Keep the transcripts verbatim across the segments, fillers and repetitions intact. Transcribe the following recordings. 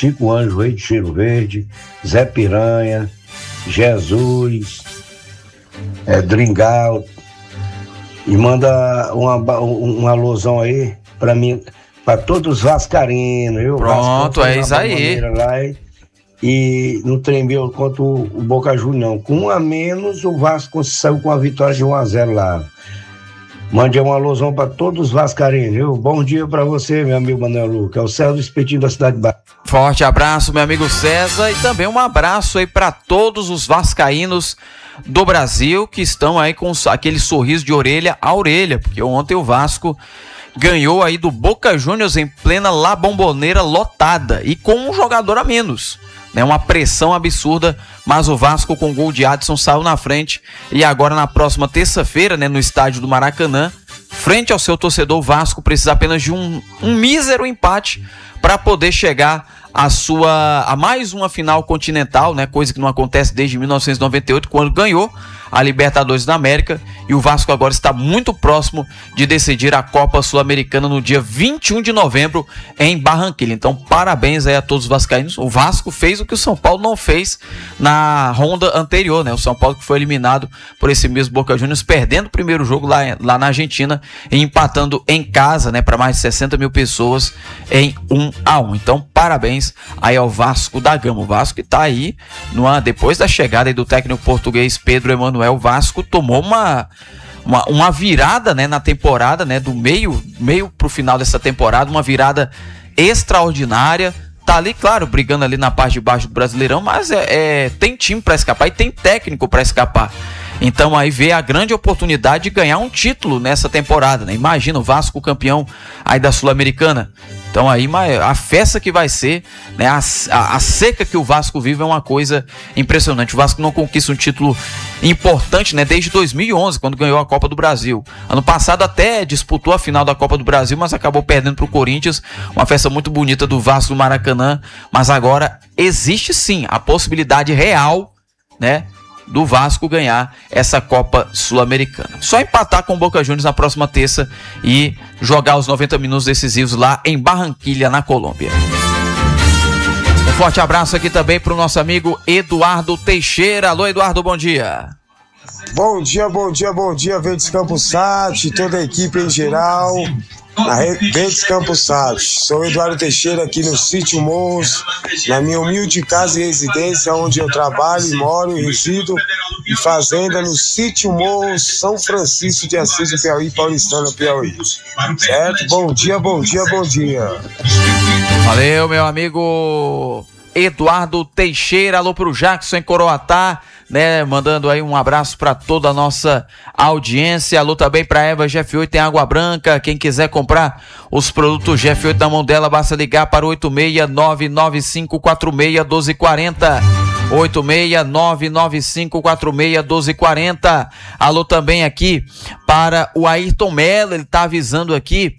Chico Anjo, Rei de Cheiro Verde, Zé Piranha, Jesus, é, Dringal, e manda uma, um, um alusão aí pra mim, pra todos os vascaínos, viu? Pronto, é isso aí. Lá, e, e no tremeu contra o, o Boca Juniors, não. Com um a menos, o Vasco saiu com a vitória de um a zero lá. Mande uma alusão para todos os vascaínos, viu? Bom dia para você, meu amigo Manuel Luca. É o César do Espetinho da Cidade Baixa. Forte abraço, meu amigo César, e também um abraço aí para todos os vascaínos do Brasil que estão aí com aquele sorriso de orelha a orelha, porque ontem o Vasco ganhou aí do Boca Juniors em plena La Bombonera lotada e com um jogador a menos, né? Uma pressão absurda, mas o Vasco com gol de Adson saiu na frente e agora na próxima terça-feira, né, no estádio do Maracanã, frente ao seu torcedor, o Vasco precisa apenas de um, um mísero empate para poder chegar a sua a mais uma final continental, né? Coisa que não acontece desde mil novecentos e noventa e oito, quando ganhou a Libertadores da América, e o Vasco agora está muito próximo de decidir a Copa Sul-Americana no dia vinte e um de novembro em Barranquilla. Então, parabéns aí a todos os vascaínos. O Vasco fez o que o São Paulo não fez na ronda anterior, né? O São Paulo que foi eliminado por esse mesmo Boca Juniors, perdendo o primeiro jogo lá, lá na Argentina e empatando em casa, né, para mais de sessenta mil pessoas em um a um. Então, parabéns aí ao Vasco da Gama. O Vasco que tá aí, numa, depois da chegada aí do técnico português Pedro Emanuel, o Vasco tomou uma, uma, uma virada, né, na temporada, né, do meio, meio pro final dessa temporada, uma virada extraordinária. Tá ali, claro, brigando ali na parte de baixo do Brasileirão, mas é, é, tem time para escapar e tem técnico para escapar. Então aí vê a grande oportunidade de ganhar um título nessa temporada, né? Imagina o Vasco campeão aí da Sul-Americana. Então aí a festa que vai ser, né? A, a, a seca que o Vasco vive é uma coisa impressionante. O Vasco não conquista um título importante, né, desde dois mil e onze, quando ganhou a Copa do Brasil. Ano passado até disputou a final da Copa do Brasil, mas acabou perdendo para o Corinthians. Uma festa muito bonita do Vasco do Maracanã. Mas agora existe sim a possibilidade real, né, do Vasco ganhar essa Copa Sul-Americana. Só empatar com o Boca Juniors na próxima terça e jogar os noventa minutos decisivos lá em Barranquilla, na Colômbia. Um forte abraço aqui também para o nosso amigo Eduardo Teixeira. Alô, Eduardo, bom dia. Bom dia, bom dia, bom dia, Verdes Campos Sat, toda a equipe em geral, na Verdes Campos Sat. Sou Eduardo Teixeira aqui no Sítio Morros, na minha humilde casa e residência, onde eu trabalho e moro e resido, em fazenda no Sítio Morros, São Francisco de Assis, do Piauí, Paulistana, Piauí. Certo? Bom dia, bom dia, bom dia. Valeu, meu amigo Eduardo Teixeira. Alô pro Jackson em Coroatá, né, mandando aí um abraço para toda a nossa audiência. Alô também para Eva G F oito em Água Branca. Quem quiser comprar os produtos G F oito na mão dela, basta ligar para oito seis nove nove cinco quatro seis um dois quatro zero. oito seis nove nove cinco quatro seis um dois quatro zero. Alô também aqui para o Ayrton Mello, ele tá avisando aqui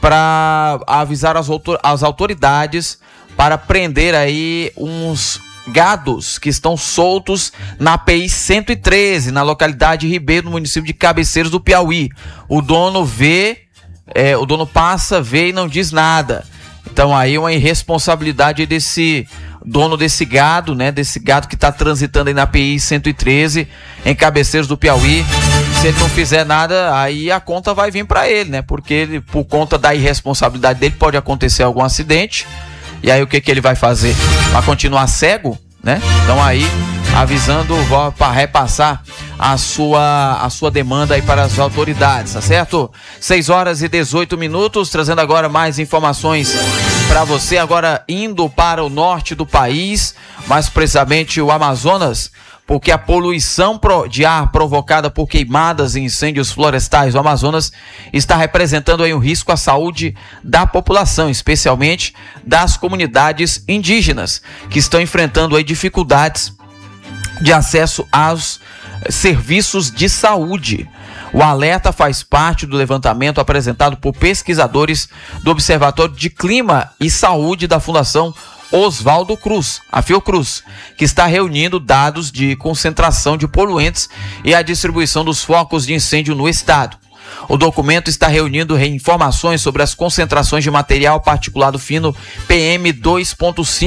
para avisar as, autor- as autoridades para prender aí uns gados que estão soltos na P I cento e treze, na localidade de Ribeiro, no município de Cabeceiros do Piauí. O dono vê, é, o dono passa, vê e não diz nada. Então aí uma irresponsabilidade desse dono desse gado, né, desse gado que está transitando aí na P I cento e treze, em Cabeceiros do Piauí. Se ele não fizer nada, aí a conta vai vir para ele, né, porque ele, por conta da irresponsabilidade dele, pode acontecer algum acidente. E aí o que que ele vai fazer? Vai continuar cego, né? Então aí, avisando, para repassar a sua, a sua demanda aí para as autoridades, tá certo? seis horas e dezoito minutos, trazendo agora mais informações para você, agora indo para o norte do país, mais precisamente o Amazonas, porque a poluição de ar provocada por queimadas e incêndios florestais do Amazonas está representando aí um risco à saúde da população, especialmente das comunidades indígenas, que estão enfrentando aí dificuldades de acesso aos serviços de saúde. O alerta faz parte do levantamento apresentado por pesquisadores do Observatório de Clima e Saúde da Fundação Oswaldo Cruz, a Fiocruz, que está reunindo dados de concentração de poluentes e a distribuição dos focos de incêndio no estado. O documento está reunindo informações sobre as concentrações de material particulado fino P M dois ponto cinco